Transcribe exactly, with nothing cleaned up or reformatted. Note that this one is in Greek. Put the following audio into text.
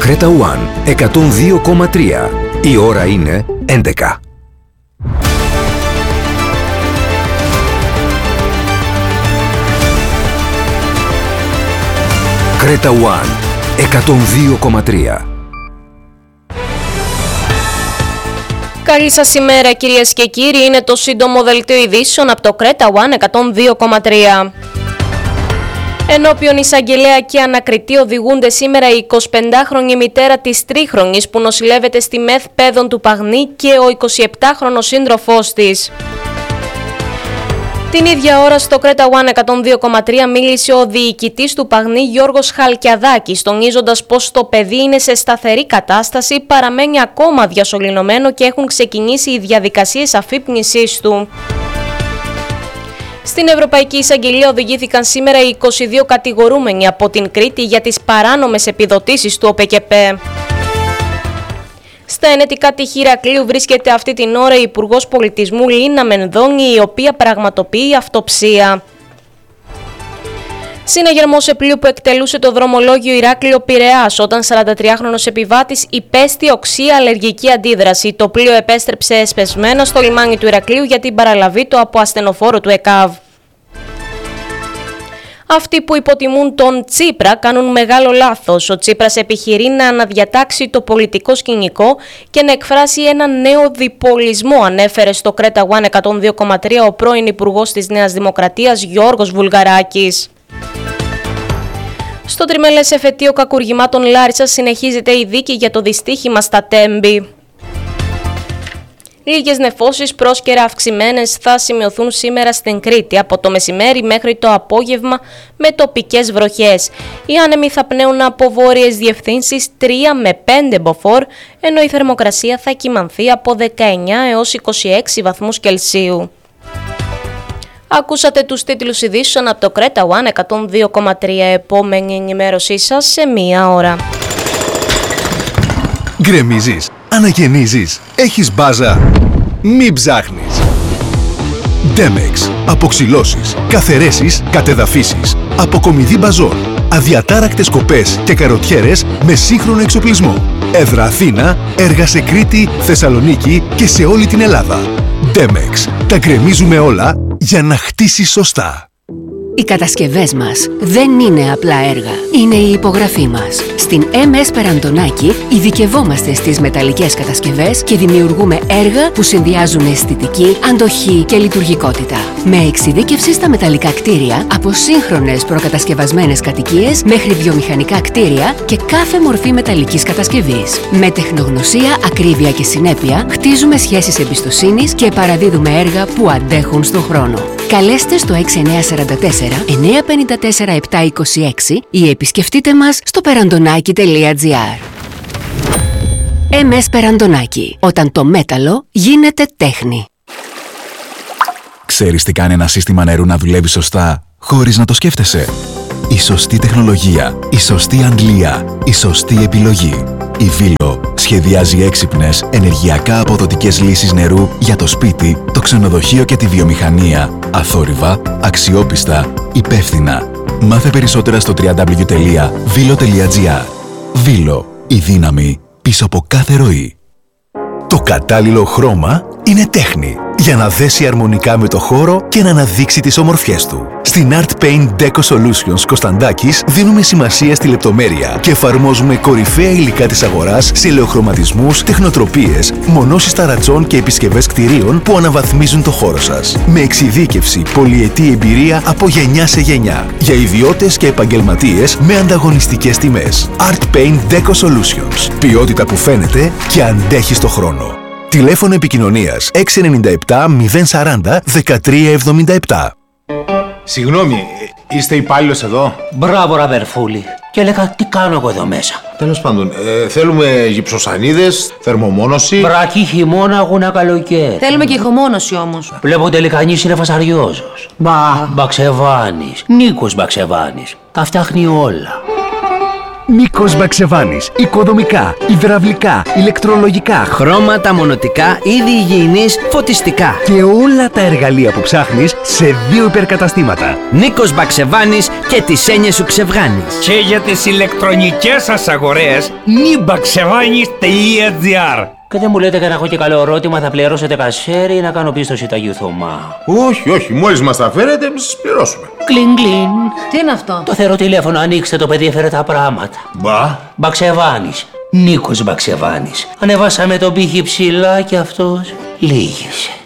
Κρέτα One εκατόν δύο κόμμα τρία. Η ώρα είναι έντεκα. Κρέτα One εκατόν δύο κόμμα τρία. Καλή σας ημέρα κυρίες και κύριοι, είναι το σύντομο δελτίο ειδήσεων από το Κρέτα One εκατόν δύο κόμμα τρία. Ενώπιον εισαγγελέα και ανακριτή οδηγούνται σήμερα η εικοσιπεντάχρονη μητέρα της τρίχρονης που νοσηλεύεται στη ΜΕΘ Πέδων του Παγνή και ο εικοσιεπτάχρονος σύντροφός της. Την ίδια ώρα στο Κρέτα One εκατόν δύο κόμμα τρία μίλησε ο διοικητής του Παγνή Γιώργος Χαλκιαδάκης, τονίζοντας πως το παιδί είναι σε σταθερή κατάσταση, παραμένει ακόμα διασωληνωμένο και έχουν ξεκινήσει οι διαδικασίες αφύπνισής του. Στην Ευρωπαϊκή Εισαγγελία οδηγήθηκαν σήμερα οι είκοσι δύο κατηγορούμενοι από την Κρήτη για τις παράνομες επιδοτήσεις του ΟΠΕΚΕΠΕ. Στα ενετικά τυχή Ηρακλείου βρίσκεται αυτή την ώρα η Υπουργός Πολιτισμού Λίνα Μενδώνη, η οποία πραγματοποιεί αυτοψία. Συναγερμός σε πλοίο που εκτελούσε το δρομολόγιο Ηράκλειο-Πειραιάς όταν σαραντατριάχρονος επιβάτης υπέστη οξία αλλεργική αντίδραση. Το πλοίο επέστρεψε εσπεσμένα στο λιμάνι του Ηρακλείου για την παραλαβή του από ασθενοφόρο του ΕΚΑΒ. Αυτοί που υποτιμούν τον Τσίπρα κάνουν μεγάλο λάθος. Ο Τσίπρας επιχειρεί να αναδιατάξει το πολιτικό σκηνικό και να εκφράσει έναν νέο διπολισμό, ανέφερε στο Κρέτα One εκατόν δύο κόμμα τρία ο πρώην Υπουργός της Νέας Δημοκρατίας Γιώργος Βουλγαράκης. Στο τριμελές εφετείο κακουργημάτων Λάρισσας συνεχίζεται η δίκη για το δυστύχημα στα Τέμπη. Λίγες νεφώσεις πρόσκαιρα αυξημένες θα σημειωθούν σήμερα στην Κρήτη από το μεσημέρι μέχρι το απόγευμα με τοπικές βροχές. Οι άνεμοι θα πνέουν από βόρειες διευθύνσεις τρία με πέντε μποφόρ, ενώ η θερμοκρασία θα κυμανθεί από δεκαεννιά έως είκοσι έξι βαθμούς Κελσίου. Ακούσατε τους τίτλους ειδήσεων από το Κρέτα One εκατόν δύο κόμμα τρία. Επόμενη ενημέρωσή σας σε μία ώρα. Γκρεμίζεις, αναγεννίζεις, έχεις μπάζα. Μην ψάχνεις. Ντέμεξ. Αποξυλώσεις, καθαιρέσεις, κατεδαφίσεις. Αποκομιδή μπαζών. Αδιατάρακτες κοπές και καροτιέρες με σύγχρονο εξοπλισμό. Έδρα Αθήνα, έργα σε Κρήτη, Θεσσαλονίκη και σε όλη την Ελλάδα. Ντέμεξ. Τα γκρεμίζουμε όλα για να χτίσεις σωστά. Οι κατασκευές μας δεν είναι απλά έργα, είναι η υπογραφή μας. Στην εμ ες Περαντονάκη ειδικευόμαστε στις μεταλλικές κατασκευές και δημιουργούμε έργα που συνδυάζουν αισθητική, αντοχή και λειτουργικότητα. Με εξειδίκευση στα μεταλλικά κτίρια, από σύγχρονες προκατασκευασμένες κατοικίες μέχρι βιομηχανικά κτίρια και κάθε μορφή μεταλλικής κατασκευής. Με τεχνογνωσία, ακρίβεια και συνέπεια, χτίζουμε σχέσεις εμπιστοσύνης και παραδίδουμε έργα που αντέχουν στον χρόνο. Καλέστε στο έξι εννιά τέσσερα τέσσερα εννιά πέντε τέσσερα επτά είκοσι έξι ή επισκεφτείτε μας στο περαντονάκι τελεία τζι άρ. εμ ες Περαντονάκι. Όταν το μέταλλο γίνεται τέχνη. Ξέρεις τι κάνει ένα σύστημα νερού να δουλεύει σωστά, χωρίς να το σκέφτεσαι? Η σωστή τεχνολογία, η σωστή αντλία, η σωστή επιλογή. Η Βίλο σχεδιάζει έξυπνες, ενεργειακά αποδοτικές λύσεις νερού για το σπίτι, το ξενοδοχείο και τη βιομηχανία. Αθόρυβα, αξιόπιστα, υπεύθυνα. Μάθε περισσότερα στο double-u double-u double-u τελεία βίλο τελεία τζι άρ. Βίλο, η δύναμη πίσω από κάθε ροή. Το κατάλληλο χρώμα είναι τέχνη για να δέσει αρμονικά με το χώρο και να αναδείξει τις ομορφιές του. Στην Art Paint Deco Solutions Κωνσταντάκης δίνουμε σημασία στη λεπτομέρεια και εφαρμόζουμε κορυφαία υλικά της αγοράς σε ελαιοχρωματισμούς, τεχνοτροπίες, μονώσεις ταρατσών και επισκευές κτηρίων που αναβαθμίζουν το χώρο σας. Με εξειδίκευση, πολυετή εμπειρία από γενιά σε γενιά. Για ιδιώτες και επαγγελματίες με ανταγωνιστικές τιμές. Art Paint Deco Solutions. Ποιότητα που φαίνεται και αντέχει στο χρόνο. Τηλέφωνο επικοινωνίας έξι εννιά επτά μηδέν σαράντα δεκατρία εβδομήντα επτά. Συγγνώμη, είστε υπάλληλος εδώ? Μπράβο, ραβερφούλη. Και έλεγα τι κάνω εγώ εδώ μέσα. Τέλος πάντων, ε, θέλουμε γυψοσανίδες, θερμομόνωση. Βρακή χειμώνα, αγούνα καλοκαίρι. Θέλουμε και ηχομόνωση όμως. Βλέπω τελικά κανείς είναι φασαριόζος. Μπα, Μπαξεβάνης. Νίκος Μπαξεβάνης. Τα φτιάχνει όλα. Νίκος Μπαξεβάνης. Οικοδομικά, υδραυλικά, ηλεκτρολογικά, χρώματα, μονοτικά, είδη υγιεινής, φωτιστικά. Και όλα τα εργαλεία που ψάχνεις σε δύο υπερκαταστήματα. Νίκος Μπαξεβάνης και τις έννοιες σου ξεβγάνεις. Και για τις ηλεκτρονικές σας αγορές, νιμπαξεβάνης τελεία τζι άρ. Και δεν μου λέτε και να έχω και καλό ερώτημα, θα πληρώσετε κασέρι ή να κάνω πίστοση τα Θωμά? Όχι, όχι, μόλις μας τα φέρετε, εμείς σας πληρώσουμε. Κλιν κλιν. Τι είναι αυτό? Το θεωρώ τηλέφωνο, ανοίξτε το παιδί, έφερε τα πράγματα. Μπα. Μπαξεβάνης. Νίκος Μπαξεβάνης. Ανεβάσαμε τον πύχη ψηλά και αυτός λύγησε.